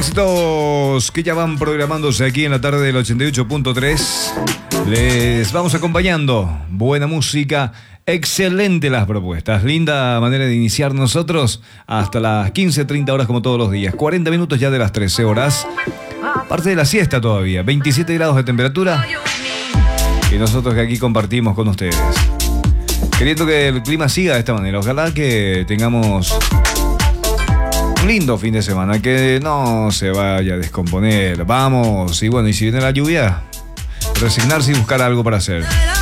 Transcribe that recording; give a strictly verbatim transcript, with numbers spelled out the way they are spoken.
Éxitos que ya van programándose aquí en la tarde del ochenta y ocho punto tres. Les vamos acompañando. Buena música, excelente las propuestas. Linda manera de iniciar nosotros hasta las quince, treinta horas como todos los días. cuarenta minutos ya de las trece horas. Parte de la siesta todavía. veintisiete grados de temperatura. Y nosotros que aquí compartimos con ustedes. Queriendo que el clima siga de esta manera. Ojalá que tengamos un lindo fin de semana, que no se vaya a descomponer. Vamos, y bueno, y si viene la lluvia, resignarse y buscar algo para hacer.